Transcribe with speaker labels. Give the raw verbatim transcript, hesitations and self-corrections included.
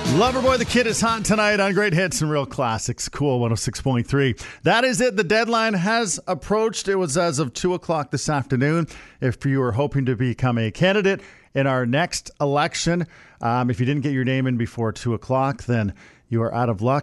Speaker 1: Loverboy the Kid is hot tonight on Great Hits and Real Classics. Cool one oh six point three. That is it. The deadline has approached. It was as of two o'clock this afternoon. If you are hoping to become a candidate in our next election, um, if you didn't get your name in before two o'clock, then you are out of luck.